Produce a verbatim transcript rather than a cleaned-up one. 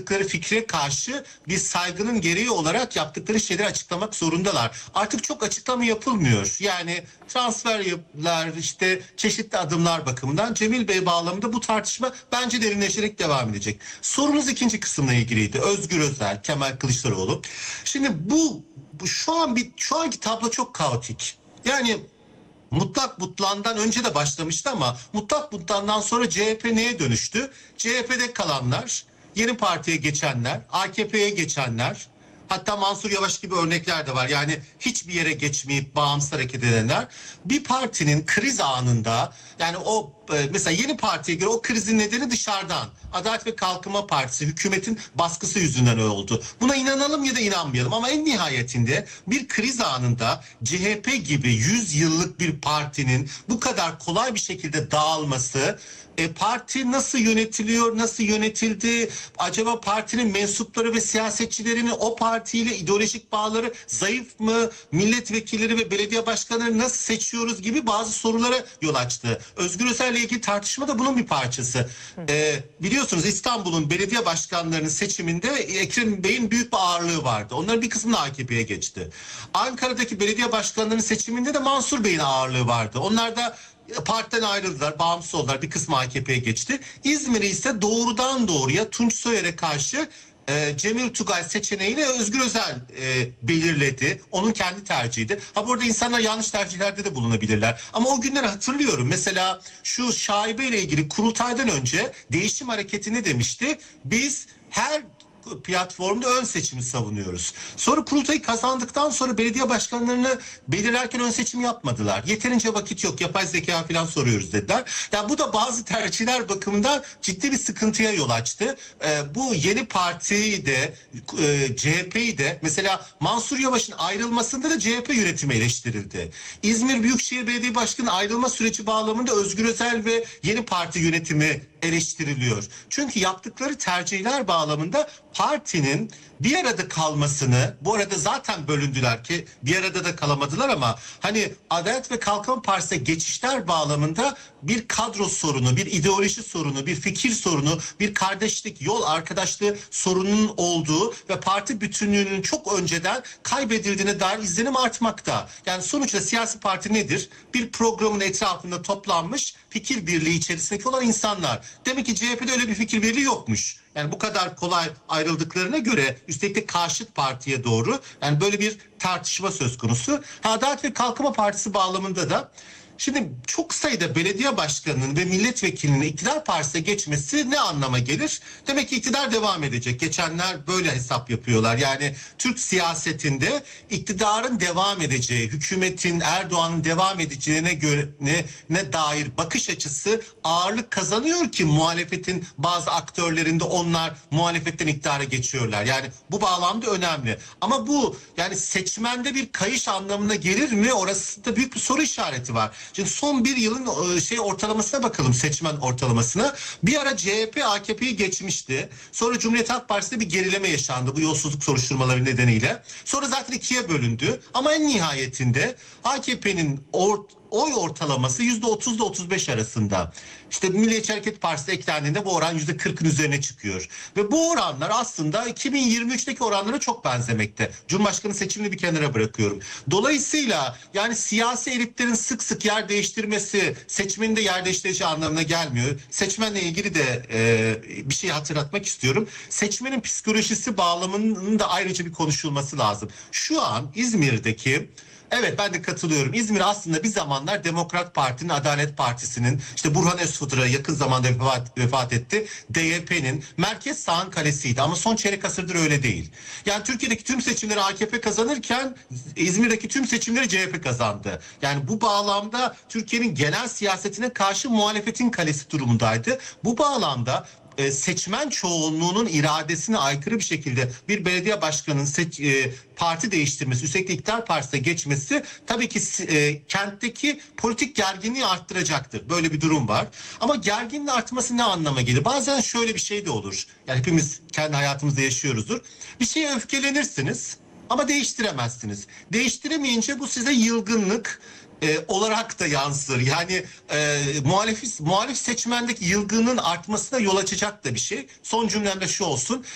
inandıkları fikre karşı bir saygının gereği olarak yaptıkları şeyleri açıklamak zorundalar. Artık çok açıklama yapılmıyor. Yani transferler, işte çeşitli adımlar bakımından Cemil Bey bağlamında bu tartışma bence derinleşerek devam edecek. Sorunuz ikinci kısımla ilgiliydi. Özgür Özel, Kemal Kılıçdaroğlu. Şimdi bu, bu şu an bir şu anki tablo çok kaotik. Yani mutlak butlandan önce de başlamıştı ama mutlak butlandan sonra C H P neye dönüştü? C H P'de kalanlar, Yeni Parti'ye geçenler, A K P'ye geçenler, hatta Mansur Yavaş gibi örnekler de var. Yani hiçbir yere geçmeyip bağımsız hareket edenler. Bir partinin kriz anında, yani o mesela Yeni Parti'ye göre o krizin nedeni dışarıdan. Adalet ve Kalkınma Partisi hükümetin baskısı yüzünden oldu. Buna inanalım ya da inanmayalım ama en nihayetinde bir kriz anında C H P gibi yüz yıllık bir partinin bu kadar kolay bir şekilde dağılması, E, parti nasıl yönetiliyor, nasıl yönetildi, acaba partinin mensupları ve siyasetçilerinin o partiyle ideolojik bağları zayıf mı, milletvekilleri ve belediye başkanları nasıl seçiyoruz gibi bazı sorulara yol açtı. Özgür Özel'le ilgili tartışma da bunun bir parçası. E, biliyorsunuz İstanbul'un belediye başkanlarının seçiminde Ekrem Bey'in büyük bir ağırlığı vardı. Onların bir kısmı da A K P'ye geçti. Ankara'daki belediye başkanlarının seçiminde de Mansur Bey'in ağırlığı vardı. Onlar da partiden ayrıldılar, bağımsız oldular. Bir kısmı A K P'ye geçti. İzmir'i ise doğrudan doğruya Tunç Soyer'e karşı e, Cemil Tugay seçeneğiyle Özgür Özel e, belirledi. Onun kendi tercihiydi. Ha burada insanlar yanlış tercihlerde de bulunabilirler. Ama o günleri hatırlıyorum. Mesela şu şaibeyle ilgili kurultaydan önce Değişim Hareketi ne demişti? Biz her platformda ön seçimi savunuyoruz. Sonra kurultayı kazandıktan sonra belediye başkanlarını belirlerken ön seçim yapmadılar. Yeterince vakit yok, yapay zeka falan soruyoruz dediler. Yani bu da bazı tercihler bakımından ciddi bir sıkıntıya yol açtı. Ee, bu yeni partiyi de e, C H P'yi de mesela Mansur Yavaş'ın ayrılmasında da C H P yönetimi eleştirildi. İzmir Büyükşehir Belediye Başkanı ayrılma süreci bağlamında Özgür Özel ve yeni parti yönetimi eleştiriliyor. Çünkü yaptıkları tercihler bağlamında partinin bir arada kalmasını, bu arada zaten bölündüler ki bir arada da kalamadılar ama hani Adalet ve Kalkınma Partisi'ne geçişler bağlamında bir kadro sorunu, bir ideoloji sorunu, bir fikir sorunu, bir kardeşlik, yol arkadaşlığı sorununun olduğu ve parti bütünlüğünün çok önceden kaybedildiğine dair izlenim artmakta. Yani sonuçta siyasi parti nedir? Bir programın etrafında toplanmış fikir birliği içerisindeki olan insanlar. Demek ki C H P'de öyle bir fikir birliği yokmuş. Yani bu kadar kolay ayrıldıklarına göre üstelik de karşıt partiye doğru yani böyle bir tartışma söz konusu. Adalet ve Kalkınma Partisi bağlamında da şimdi çok sayıda belediye başkanının ve milletvekilinin iktidar partisine geçmesi ne anlama gelir? Demek ki iktidar devam edecek. Geçenler böyle hesap yapıyorlar. Yani Türk siyasetinde iktidarın devam edeceği, hükümetin, Erdoğan'ın devam edeceğine göre ne, ne dair bakış açısı ağırlık kazanıyor ki muhalefetin bazı aktörlerinde onlar muhalefetten iktidara geçiyorlar. Yani bu bağlamda önemli. Ama bu yani seçmende bir kayış anlamına gelir mi? Orası da büyük bir soru işareti var. Şimdi son bir yılın şey ortalamasına bakalım, seçmen ortalamasına. Bir ara C H P A K P'yi geçmişti. Sonra Cumhuriyet Halk Partisi'nde bir gerileme yaşandı bu yolsuzluk soruşturmaları nedeniyle. Sonra zaten ikiye bölündü. Ama en nihayetinde A K P'nin or oy ortalaması yüzde otuz ile otuz beş arasında. İşte Milliyetçi Hareket Partisi eklendiğinde bu oran yüzde kırkın üzerine çıkıyor. Ve bu oranlar aslında iki bin yirmi üçteki oranlara çok benzemekte. Cumhurbaşkanı seçimini bir kenara bırakıyorum. Dolayısıyla yani siyasi elitlerin sık sık yer değiştirmesi seçmenin de yer değiştireceği anlamına gelmiyor. Seçmenle ilgili de e, bir şey hatırlatmak istiyorum. Seçmenin psikolojisi bağlamının da ayrıca bir konuşulması lazım. Şu an İzmir'deki evet ben de katılıyorum. İzmir aslında bir zamanlar Demokrat Parti'nin, Adalet Partisi'nin, işte Burhan Özfudur'a yakın zamanda vefat, vefat etti. D Y P'nin merkez sağın kalesiydi ama son çeyrek asırdır öyle değil. Yani Türkiye'deki tüm seçimleri A K P kazanırken İzmir'deki tüm seçimleri C H P kazandı. Yani bu bağlamda Türkiye'nin genel siyasetine karşı muhalefetin kalesi durumundaydı. Bu bağlamda seçmen çoğunluğunun iradesine aykırı bir şekilde bir belediye başkanının seç, e, parti değiştirmesi, üstelik de iktidar partisine geçmesi tabii ki e, kentteki politik gerginliği arttıracaktır. Böyle bir durum var. Ama gerginliğin artması ne anlama gelir? Bazen şöyle bir şey de olur. Yani hepimiz kendi hayatımızda yaşıyoruzdur. Bir şeye öfkelenirsiniz ama değiştiremezsiniz. Değiştiremeyince bu size yılgınlık E, olarak da yansır. Yani e, muhalif, muhalif seçmendeki yılgınlığın artmasına yol açacak da bir şey. Son cümlem de şu olsun.